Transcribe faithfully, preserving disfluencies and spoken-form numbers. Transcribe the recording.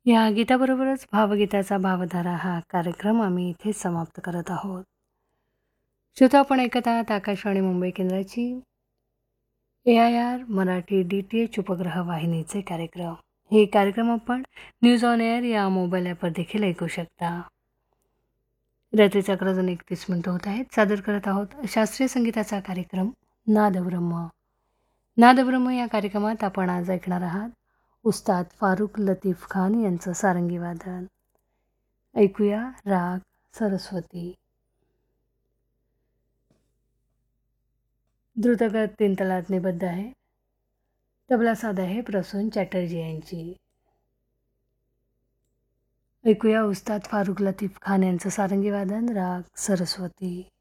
या गीताबरोबरच भावगीताचा भावधारा हा कार्यक्रम आम्ही इथे समाप्त करत आहोत. श्रोता, आपण ऐकत आहात आकाशवाणी मुंबई केंद्राची ए I R Marathi D T H उपग्रह वाहिनीचे कार्यक्रम. हे कार्यक्रम आपण न्यूज ऑन एअर या मोबाईल ॲपवर देखील ऐकू शकता. रात्रीचा अकरा वाजून एकतीस मिनिटं होत आहेत. सादर करत आहोत शास्त्रीय संगीताचा कार्यक्रम नादब्रह्म. नादब्रह्म या कार्यक्रमात आपण आज ऐकणार आहात उस्ताद फारुख लतीफ खान यांचं सारंगी वादन. ऐकूया राग सरस्वती. द्रुतगत तीन तलात निबद्ध आहे. तबला साध आहे प्रसून चॅटर्जी यांची. ऐकूया उस्ताद फारुख लतीफ खान यांचं सारंगी वादन राग सरस्वती.